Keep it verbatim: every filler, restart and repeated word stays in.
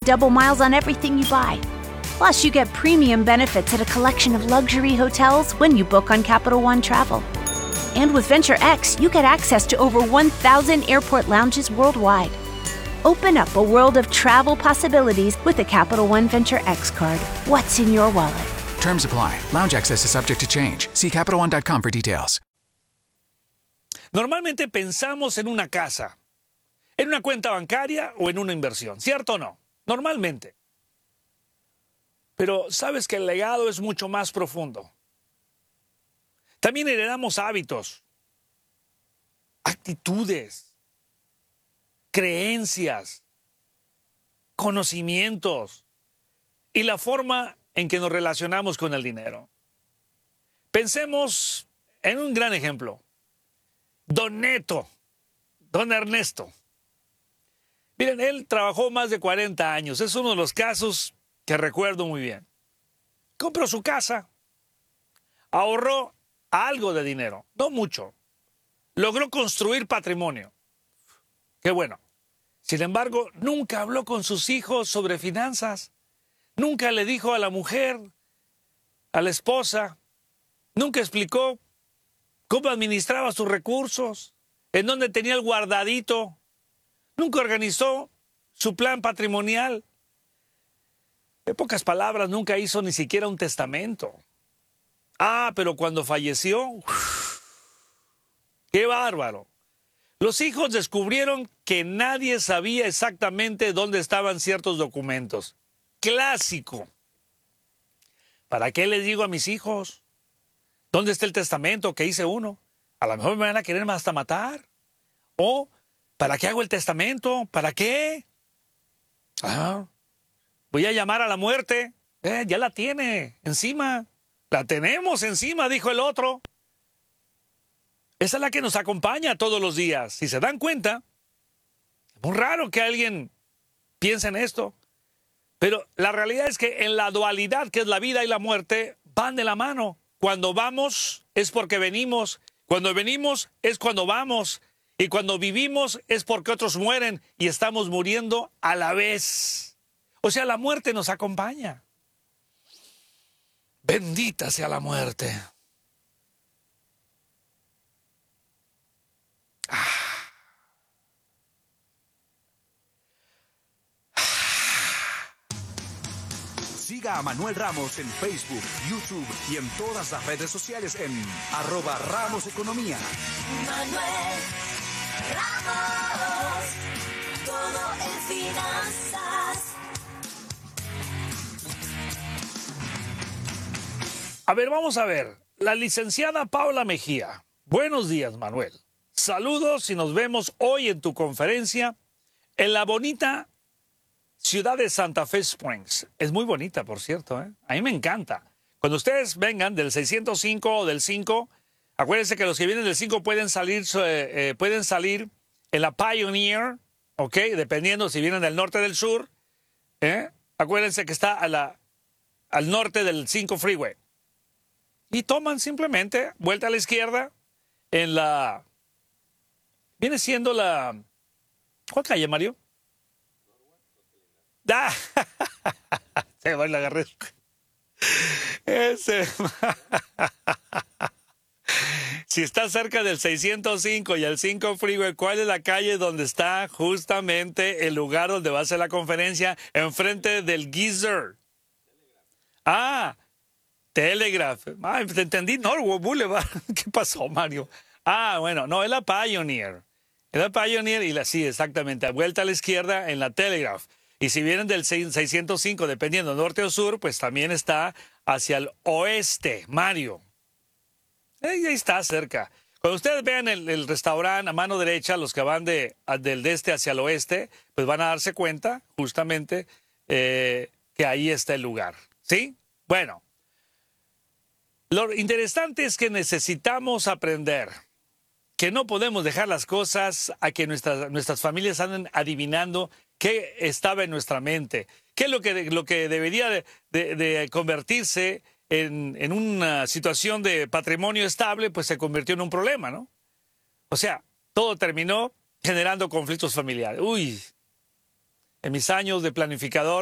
double miles on everything you buy. Plus, you get premium benefits at a collection of luxury hotels when you book on Capital One Travel. And with Venture X, you get access to over one thousand airport lounges worldwide. Open up a world of travel possibilities with the Capital One Venture X card. What's in your wallet? Terms apply. Lounge access is subject to change. See Capital One dot com for details. Normalmente pensamos en una casa, en una cuenta bancaria o en una inversión, ¿cierto o no? Normalmente. Pero sabes que el legado es mucho más profundo. También heredamos hábitos, actitudes, creencias, conocimientos y la forma en que nos relacionamos con el dinero. Pensemos en un gran ejemplo. Don Neto, don Ernesto. Miren, él trabajó más de cuarenta años. Es uno de los casos que recuerdo muy bien. Compró su casa, ahorró algo de dinero, no mucho. Logró construir patrimonio. Qué bueno. Sin embargo, nunca habló con sus hijos sobre finanzas. Nunca le dijo a la mujer, a la esposa, nunca explicó cómo administraba sus recursos, en dónde tenía el guardadito. Nunca organizó su plan patrimonial. En pocas palabras, nunca hizo ni siquiera un testamento. Ah, pero cuando falleció, ¡uf! ¡Qué bárbaro! Los hijos descubrieron que nadie sabía exactamente dónde estaban ciertos documentos. Clásico. ¿Para qué les digo a mis hijos? ¿Dónde está el testamento que hice uno? A lo mejor me van a querer hasta matar. O, ¿para qué hago el testamento? ¿Para qué? Ah, voy a llamar a la muerte. Eh, ya la tiene encima. La tenemos encima, dijo el otro. Esa es la que nos acompaña todos los días. Si se dan cuenta, es muy raro que alguien piense en esto. Pero la realidad es que en la dualidad que es la vida y la muerte, van de la mano. Cuando vamos es porque venimos. Cuando venimos es cuando vamos. Y cuando vivimos es porque otros mueren y estamos muriendo a la vez. O sea, la muerte nos acompaña. Bendita sea la muerte. Ah. Siga a Manuel Ramos en Facebook, YouTube y en todas las redes sociales en arroba Ramos Economía. Manuel Ramos, todo en finanzas. A ver, vamos a ver. La licenciada Paula Mejía. Buenos días, Manuel. Saludos y nos vemos hoy en tu conferencia en la bonita ciudad de Santa Fe Springs. Es muy bonita, por cierto, ¿eh? A mí me encanta. Cuando ustedes vengan del seiscientos cinco o del cinco, acuérdense que los que vienen del cinco pueden salir, eh, eh, pueden salir en la Pioneer, ¿ok? Dependiendo si vienen del norte o del sur. ¿eh? Acuérdense que está a la, al norte del cinco Freeway. Y toman simplemente vuelta a la izquierda en la... Viene siendo la... ¿Cuál calle, Mario? ¡Ah! Se va y la agarré. Ese... Si está cerca del seiscientos cinco y el cinco Freeway, ¿cuál es la calle donde está justamente el lugar donde va a ser la conferencia? Enfrente del Geyser. Ah, Telegraph. Ah, te entendí, Norwood Boulevard. ¿Qué pasó, Mario? Ah, bueno, no, es la Pioneer. Es la Pioneer y la sí, exactamente. Vuelta a la izquierda en la Telegraph. Y si vienen del seiscientos cinco, dependiendo norte o sur, pues también está hacia el oeste, Mario. Ahí está cerca. Cuando ustedes vean el, el restaurante a mano derecha, los que van de, del este hacia el oeste, pues van a darse cuenta justamente eh, que ahí está el lugar. ¿Sí? Bueno, lo interesante es que necesitamos aprender que no podemos dejar las cosas a que nuestras, nuestras familias anden adivinando qué estaba en nuestra mente, qué es lo que, lo que debería de, de, de convertirse en, en una situación de patrimonio estable, pues se convirtió en un problema, ¿no? O sea, todo terminó generando conflictos familiares. Uy, en mis años de planificador,